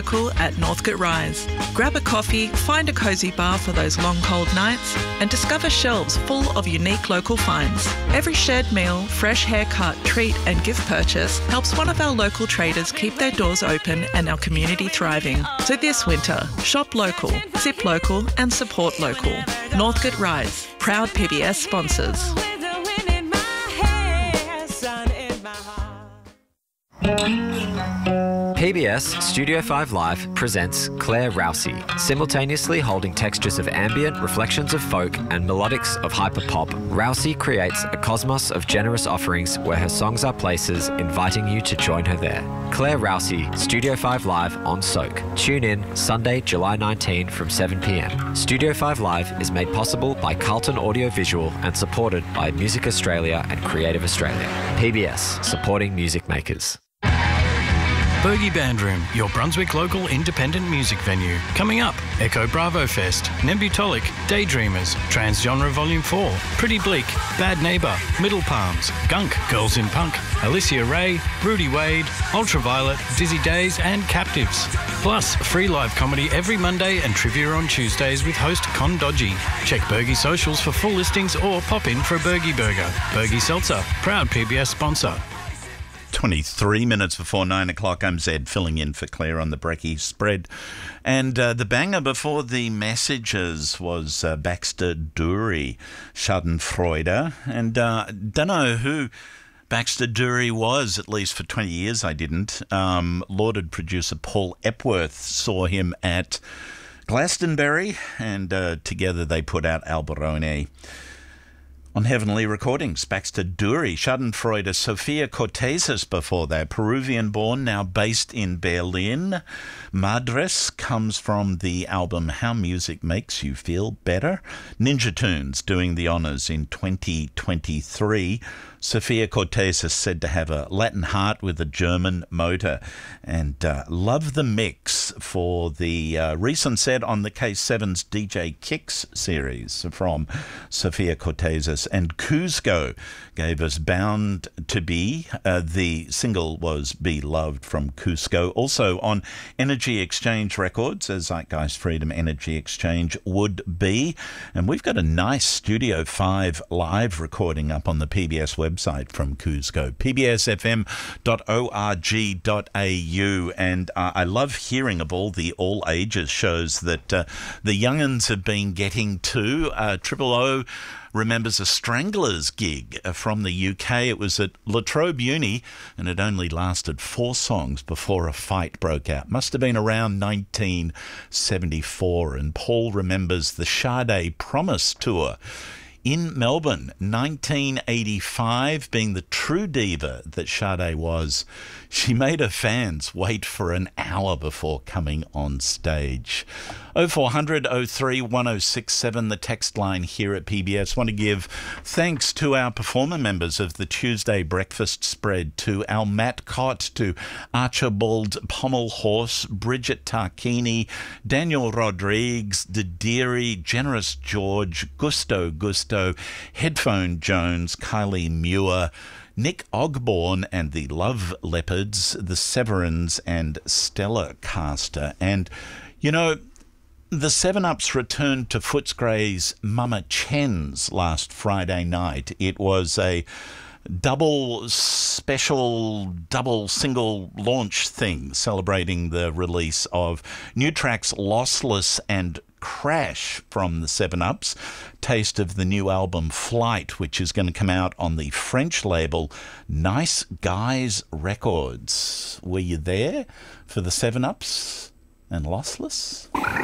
local at Northcote Rise. Grab a coffee, find a cosy bar for those long cold nights, and discover shelves full of unique local finds. Every shared meal, fresh haircut, treat and gift purchase helps one of our local traders keep their doors open and our community thriving. So this winter, shop local, sip local and support local. Northcote Rise, proud PBS sponsors. PBS Studio 5 Live presents Claire Rousey, simultaneously holding textures of ambient, reflections of folk and melodics of hyperpop. Rousey creates a cosmos of generous offerings where her songs are places inviting you to join her there. Claire Rousey, Studio 5 Live on Soak. Tune in Sunday, July 19 from 7 p.m. Studio 5 Live is made possible by Carlton Audio Visual and supported by Music Australia and Creative Australia. PBS, supporting music makers. Bergie Bandroom, your Brunswick local independent music venue. Coming up, Echo Bravo Fest, Nembutolic, Daydreamers, Transgenre Volume 4, Pretty Bleak, Bad Neighbour, Middle Palms, Gunk, Girls in Punk, Alicia Ray, Rudy Wade, Ultraviolet, Dizzy Days and Captives. Plus, free live comedy every Monday and trivia on Tuesdays with host Con Dodgy. Check Bergie socials for full listings or pop in for a Bergie burger. Bergie Seltzer, proud PBS sponsor. 23 minutes before 9 o'clock. I'm Zed, filling in for Claire on the Brekkie spread. And the banger before the messages was Baxter Dury, Schadenfreude. And don't know who Baxter Dury was, at least for 20 years I didn't. Lauded producer Paul Epworth saw him at Glastonbury, and together they put out Alberone. On Heavenly Recordings, Baxter Dury, Schadenfreude, Sofia Cortezas before that, Peruvian-born, now based in Berlin. Madres comes from the album How Music Makes You Feel Better. Ninja Tunes doing the honours in 2023. Sofia Cortezas said to have a Latin heart with a German motor. And love the mix for the recent set on the K7's DJ Kicks series from Sofia Cortezas. And Cusco gave us Bound to Be. The single was Be Loved from Cusco. Also on Energy Exchange Records, as Zeitgeist Freedom Energy Exchange would be. And we've got a nice Studio 5 live recording up on the PBS website from Cusco, pbsfm.org.au. And I love hearing of all the all-ages shows that the young'uns have been getting to. Triple O remembers a Stranglers gig from the UK. It was at La Trobe Uni, and it only lasted 4 songs before a fight broke out. Must have been around 1974. And Paul remembers the Sade Promise tour in Melbourne, 1985, being the true diva that Sade was. She made her fans wait for an hour before coming on stage. 0400 03 1067, the text line here at PBS. Want to give thanks to our performer members of the Tuesday breakfast spread, to Al Matt Cott, to Archibald Pommelhorse, Bridget Tarquini, Daniel Rodrigues, Dediri, Generous George, Gusto, Headphone Jones, Kylie Muir, Nick Ogborn and the Love Leopards, the Severins and Stella Caster. And, you know, the 7-Ups returned to Footscray's Mama Chen's last Friday night. It was a double single launch thing celebrating the release of new tracks Lossless and Crash from the 7-Ups. Taste of the new album Flight, which is going to come out on the French label Nice Guys Records. Were you there for the 7-Ups and Lossless?